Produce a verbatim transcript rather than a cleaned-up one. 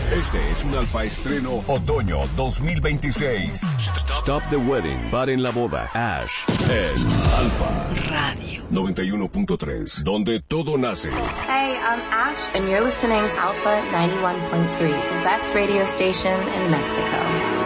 Este es un Alfa estreno otoño dos mil veintiséis. Stop the wedding. Paren la boda. Ash. En Alfa Radio noventa y uno punto tres, donde todo nace. Hey, I'm Ash, and you're listening to Alpha ninety-one point three, the best radio station in Mexico.